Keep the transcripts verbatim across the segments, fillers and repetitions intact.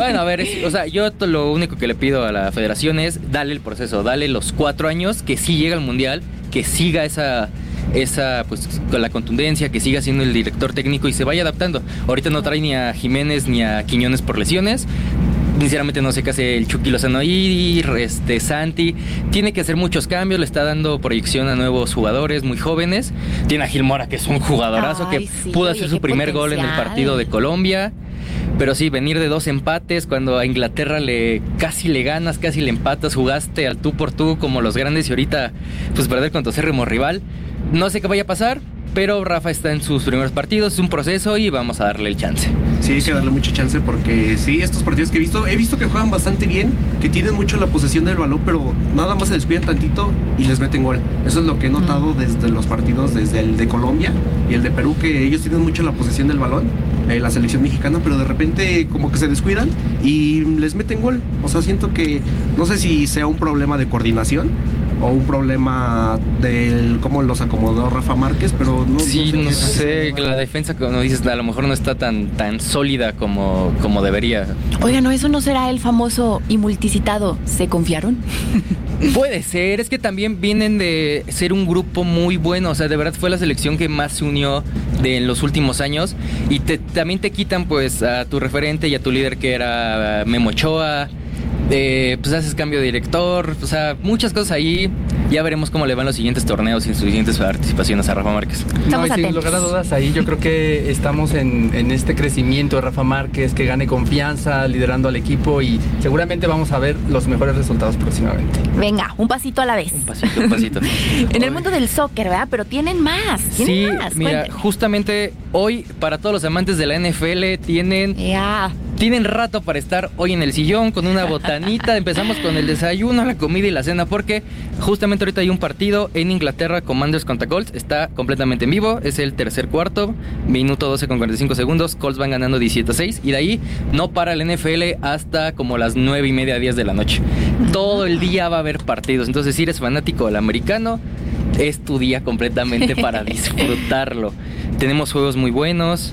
Bueno, a ver, es, o sea, yo lo único que le pido a la federación es darle el proceso, darle los cuatro años, que sí llega al mundial, que siga esa, esa, pues, con la contundencia, que siga siendo el director técnico y se vaya adaptando. Ahorita no trae ni a Jiménez ni a Quiñones por lesiones. Sinceramente no sé qué hace el Chucky Lozano ahí, este, Santi. Tiene que hacer muchos cambios, le está dando proyección a nuevos jugadores muy jóvenes. Tiene a Gil Mora, que es un jugadorazo. Ay, que sí, pudo hacer su primer potencial. Gol en el partido de Colombia. Pero sí, venir de dos empates, cuando a Inglaterra le casi le ganas, casi le empatas, jugaste al tú por tú como los grandes y ahorita pues perder con tu acérrimo rival. No sé qué vaya a pasar, pero Rafa está en sus primeros partidos, es un proceso y vamos a darle el chance. Sí, hay que darle mucha chance porque sí, estos partidos que he visto, he visto que juegan bastante bien, que tienen mucho la posesión del balón, pero nada más se descuidan tantito y les meten gol. Eso es lo que he notado desde los partidos, desde el de Colombia y el de Perú, que ellos tienen mucho la posesión del balón, eh, la selección mexicana, pero de repente como que se descuidan y les meten gol. O sea, siento que, no sé si sea un problema de coordinación o un problema del cómo los acomodó Rafa Márquez, pero no, sí, no sé, no sé la defensa, como dices, a lo mejor no está tan tan sólida como, como debería. Oiga, ¿no eso no será el famoso y multicitado ¿se confiaron? Puede ser, es que también vienen de ser un grupo muy bueno, o sea, de verdad fue la selección que más se unió de en los últimos años y te, también te quitan pues a tu referente y a tu líder que era Memo Ochoa. Eh, pues haces cambio de director, o sea, muchas cosas ahí. Ya veremos cómo le van los siguientes torneos y sus siguientes participaciones a Rafa Márquez. No, y sin lugar a dudas, ahí yo creo que estamos en, en este crecimiento de Rafa Márquez, que gane confianza, liderando al equipo y seguramente vamos a ver los mejores resultados próximamente. Venga, un pasito a la vez. Un pasito, un pasito. En el mundo del soccer, ¿verdad? Pero tienen más, tienen sí, más. Mira, Cuéntame. Justamente hoy, para todos los amantes de la N F L, tienen... Yeah. Tienen rato para estar hoy en el sillón con una botanita. Empezamos con el desayuno, la comida y la cena, porque justamente ahorita hay un partido en Inglaterra, Commanders contra Colts. Está completamente en vivo, es el tercer cuarto, minuto doce con cuarenta y cinco segundos. Colts van ganando diecisiete a seis y de ahí no para el N F L hasta como las nueve y media, diez de la noche. Todo el día va a haber partidos, entonces si eres fanático del americano, es tu día completamente para disfrutarlo. Tenemos juegos muy buenos.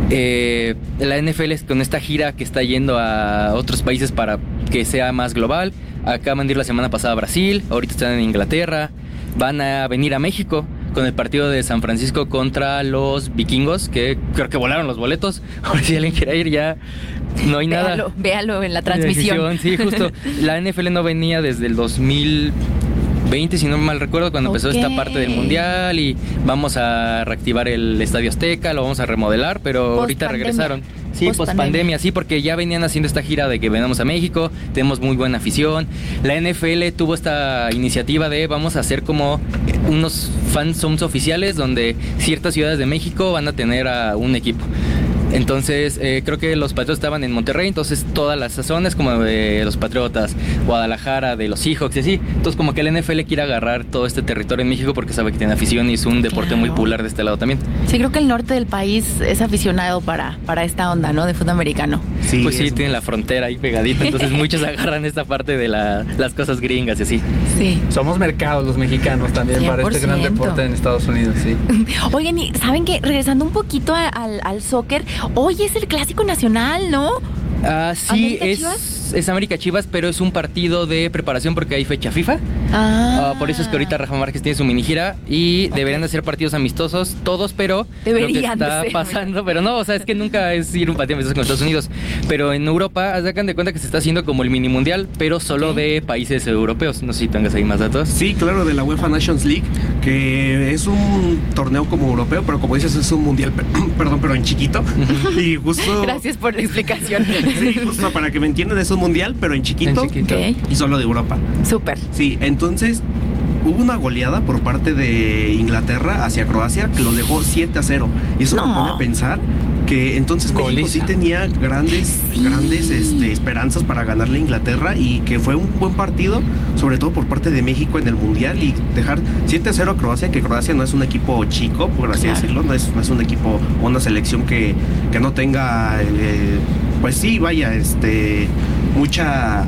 Eh, la N F L con esta gira que está yendo a otros países para que sea más global. Acaban de ir la semana pasada a Brasil, ahorita están en Inglaterra. Van a venir a México con el partido de San Francisco contra los vikingos, que creo que volaron los boletos. Ahora si alguien quiere ir ya no hay véalo, nada. Véalo en la transmisión. Sí, justo. La N F L no venía desde el dos mil veinte, si no mal recuerdo, cuando okay. empezó esta parte del mundial y vamos a reactivar el Estadio Azteca, lo vamos a remodelar, pero post ahorita pandemia. regresaron. Sí, post, post pandemia, sí, porque ya venían haciendo esta gira de que venamos a México, tenemos muy buena afición. La N F L tuvo esta iniciativa de vamos a hacer como unos fan zones oficiales donde ciertas ciudades de México van a tener a un equipo. Entonces, eh, creo que los Patriotas estaban en Monterrey, entonces todas las zonas como de los Patriotas, Guadalajara, de los Seahawks y así. Entonces, como que el N F L quiere agarrar todo este territorio en México porque sabe que tiene afición y es un deporte claro. muy popular de este lado también. Sí, creo que el norte del país es aficionado para, para esta onda, ¿no? De fútbol americano. Sí, pues sí, tienen la frontera ahí pegadita, entonces muchos agarran esta parte de la, las cosas gringas y así. Sí. Somos mercados los mexicanos también cien por ciento para este gran deporte en Estados Unidos, sí. Oigan, y ¿saben qué? Regresando un poquito a, al, al soccer, hoy es el clásico nacional, ¿no? Ah, sí, es, es América Chivas, pero es un partido de preparación porque hay fecha FIFA. Ah. Uh, por eso es que ahorita Rafa Márquez tiene su mini gira y okay. deberían de ser partidos amistosos todos, pero deberían lo que está de ser, pasando, pero no, o sea, es que nunca es ir un partido amistoso con Estados Unidos, pero en Europa sacan de cuenta que se está haciendo como el mini mundial, pero solo okay. de países europeos. No sé si tengas ahí más datos. Sí, claro, de la UEFA Nations League, que es un torneo como europeo, pero como dices es un mundial, perdón, pero en chiquito. Y justo. Gracias por la explicación. Sí, justo para que me entiendan, es un mundial, pero en chiquito, en chiquito. Okay. Y solo de Europa. Súper. Sí, entonces hubo una goleada por parte de Inglaterra hacia Croacia que lo dejó siete a cero. Y eso no. me pone a pensar que entonces México Goliza. sí tenía grandes, sí. grandes este, esperanzas para ganarle a Inglaterra y que fue un buen partido, sobre todo por parte de México en el Mundial, y dejar siete a cero a Croacia, que Croacia no es un equipo chico, por así claro. decirlo, no es, no es un equipo, una selección que, que no tenga, eh, pues sí, vaya, este, mucha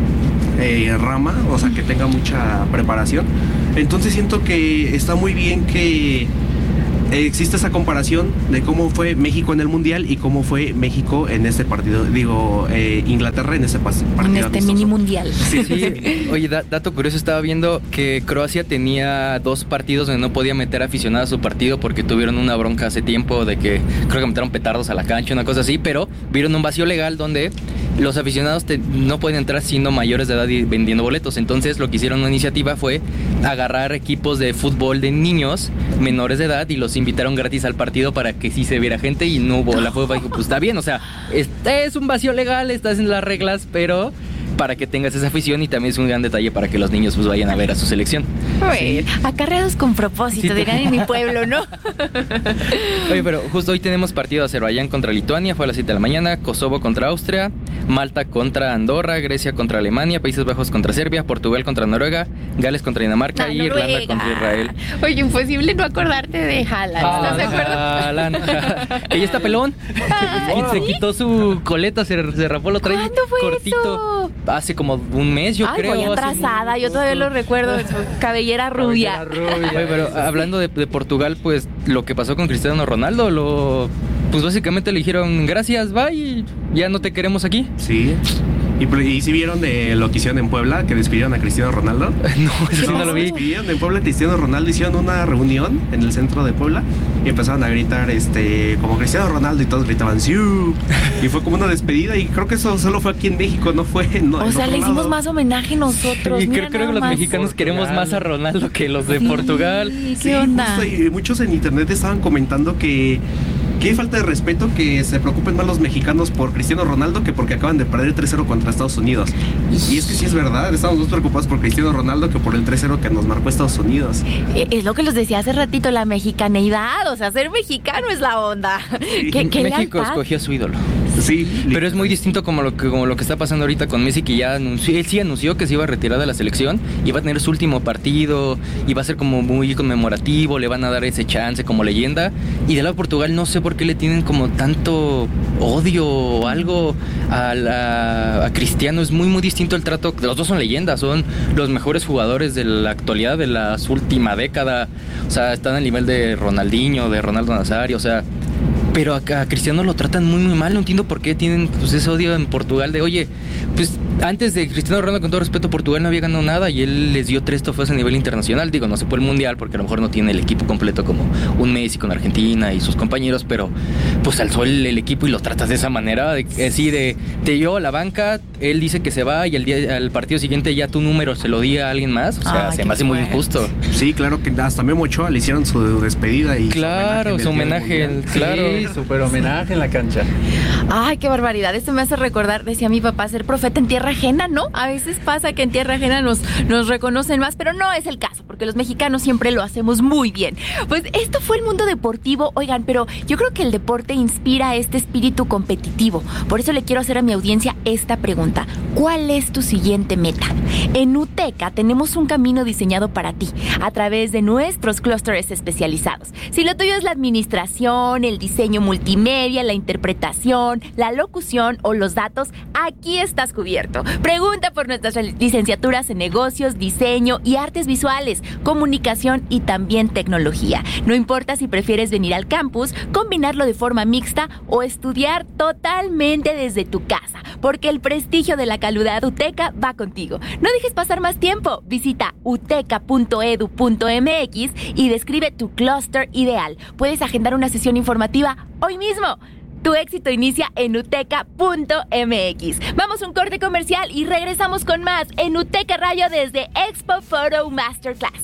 eh, rama, o sea, que tenga mucha preparación. Entonces siento que está muy bien que existe esa comparación de cómo fue México en el Mundial y cómo fue México en este partido, digo, eh, Inglaterra en este pas- partido En este amistoso. mini mundial. Sí, sí. Oye, da- dato curioso, estaba viendo que Croacia tenía dos partidos donde no podía meter aficionados a su partido porque tuvieron una bronca hace tiempo de que creo que metieron petardos a la cancha, una cosa así, pero vieron un vacío legal donde los aficionados te, no pueden entrar siendo mayores de edad y vendiendo boletos. Entonces lo que hicieron una iniciativa fue agarrar equipos de fútbol de niños menores de edad y los invitaron gratis al partido para que sí se viera gente y no hubo la FIFA dijo, pues está bien, o sea, este es un vacío legal, estás en las reglas, pero para que tengas esa afición y también es un gran detalle para que los niños pues vayan a ver a su selección. Sí. Acarreados con propósito, sí, dirán en mi pueblo, ¿no? Oye, pero justo hoy tenemos partido Azerbaiyán contra Lituania, fue a las siete de la mañana, Kosovo contra Austria, Malta contra Andorra, Grecia contra Alemania, Países Bajos contra Serbia, Portugal contra Noruega, Gales contra Dinamarca y Irlanda contra Israel. Oye, imposible no acordarte de Haaland, ¿estás de acuerdo? Haaland, que ya está pelón. Ay, se ¿sí? quitó su coleta, se, se rapó, lo trae ¿Cuándo fue cortito. eso? Hace como un mes, yo Ay, creo. voy atrasada, yo todavía lo recuerdo, su cabellera rubia. Cabellera rubia. Oye, pero hablando de, de Portugal, pues lo que pasó con Cristiano Ronaldo, lo pues básicamente le dijeron gracias, bye, ya no te queremos aquí. Sí. ¿Y, y si vieron de lo que hicieron en Puebla, que despidieron a Cristiano Ronaldo? No, eso sí no lo vi. Despidieron en Puebla a Cristiano Ronaldo, hicieron una reunión en el centro de Puebla y empezaron a gritar este como Cristiano Ronaldo y todos gritaban ¡siu! Y fue como una despedida y creo que eso solo fue aquí en México, no fue no, O sea, le hicimos lado. más homenaje nosotros. Y Mira, creo, creo que los más. mexicanos Portugal. queremos más a Ronaldo que los de Sí, Portugal. ¿Qué Sí, onda? justo, y muchos en internet estaban comentando que qué falta de respeto que se preocupen más los mexicanos por Cristiano Ronaldo que porque acaban de perder tres cero contra Estados Unidos. Y es que sí es verdad, estamos más preocupados por Cristiano Ronaldo que por el tres cero que nos marcó Estados Unidos. Eh, Es lo que les decía hace ratito, la mexicaneidad. O sea, ser mexicano es la onda. Sí. ¿Qué, qué México lealtad? escogió a su ídolo. Sí, Pero es muy distinto como lo que como lo que está pasando ahorita con Messi, que ya anunció, él sí anunció que se iba a retirar de la selección, iba a tener su último partido, iba a ser como muy conmemorativo, le van a dar ese chance como leyenda. Y del lado de Portugal no sé por qué le tienen como tanto odio o algo a, la, a Cristiano. Es muy muy distinto el trato. Los dos son leyendas, son los mejores jugadores de la actualidad, de la última década. O sea, están al nivel de Ronaldinho, de Ronaldo Nazario, o sea. Pero a, a Cristiano lo tratan muy muy mal, no entiendo por qué tienen pues ese odio en Portugal de, oye, pues antes de Cristiano Ronaldo, con todo respeto, Portugal no había ganado nada y él les dio tres trofeos a nivel internacional. Digo, no se fue el Mundial porque a lo mejor no tiene el equipo completo como un Messi con Argentina y sus compañeros, pero pues alzó el, el equipo y lo tratas de esa manera, de, así de, te dio la banca, él dice que se va y el día al partido siguiente ya tu número se lo di a alguien más, o sea, Ay, se qué me hace muy fuerte. injusto. sí, claro que hasta Memo Ochoa le hicieron su despedida y Claro, su homenaje, en el Día del Mundial. claro. Sí, súper homenaje en la cancha. Ay, qué barbaridad. Esto me hace recordar, decía mi papá, ser profeta en tierra ajena, ¿no? A veces pasa que en tierra ajena nos, nos reconocen más, pero no es el caso, porque los mexicanos siempre lo hacemos muy bien. Pues esto fue el mundo deportivo, oigan, pero yo creo que el deporte inspira este espíritu competitivo. Por eso le quiero hacer a mi audiencia esta pregunta. ¿Cuál es tu siguiente meta? En UTECA tenemos un camino diseñado para ti, a través de nuestros clústeres especializados. Si lo tuyo es la administración, el diseño multimedia, la interpretación, la locución o los datos, aquí estás cubierto. Pregunta por nuestras licenciaturas en negocios, diseño y artes visuales, comunicación y también tecnología. No importa si prefieres venir al campus, combinarlo de forma mixta o estudiar totalmente desde tu casa, porque el prestigio de la calidad UTECA va contigo. No dejes pasar más tiempo. Visita uteca punto edu punto mx y describe tu clúster ideal. Puedes agendar una sesión informativa hoy mismo. Tu éxito inicia en uteca punto mx. Vamos a un corte comercial y regresamos con más en UTECA Radio desde Expo Photo Masterclass.